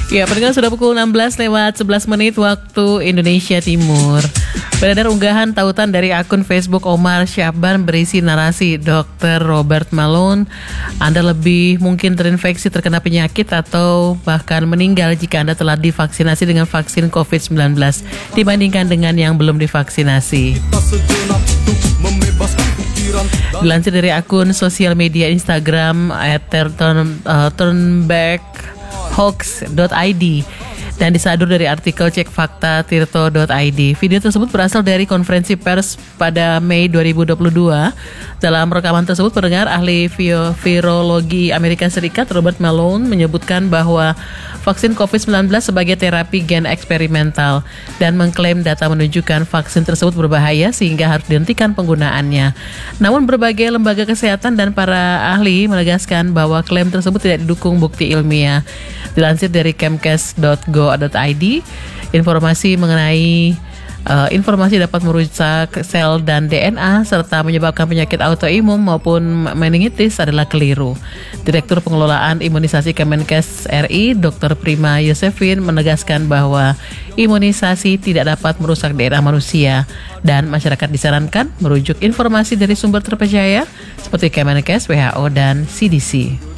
Ya, pendengar sudah pukul 16:11 waktu Indonesia Timur. Beredar unggahan tautan dari akun Facebook Omar Syahban berisi narasi Dr. Robert Malone, Anda lebih mungkin terinfeksi terkena penyakit atau bahkan meninggal jika Anda telah divaksinasi dengan vaksin COVID-19 dibandingkan dengan yang belum divaksinasi. Dilansir dari akun sosial media Instagram @turnbackhoax.id dan disadur dari artikel cekfakta.tirto.id. Video tersebut berasal dari konferensi pers pada Mei 2022. Dalam rekaman tersebut, pendengar ahli virologi Amerika Serikat Robert Malone menyebutkan bahwa vaksin COVID-19 sebagai terapi gen eksperimental dan mengklaim data menunjukkan vaksin tersebut berbahaya sehingga harus dihentikan penggunaannya. Namun berbagai lembaga kesehatan dan para ahli menegaskan bahwa klaim tersebut tidak didukung bukti ilmiah. Dilansir dari chemcast.go.id, informasi mengenai informasi dapat merusak sel dan DNA serta menyebabkan penyakit autoimun maupun meningitis adalah keliru. Direktur Pengelolaan Imunisasi Kemenkes RI, Dr. Prima Yosefin menegaskan bahwa imunisasi tidak dapat merusak DNA manusia dan masyarakat disarankan merujuk informasi dari sumber terpercaya seperti Kemenkes, WHO, dan CDC.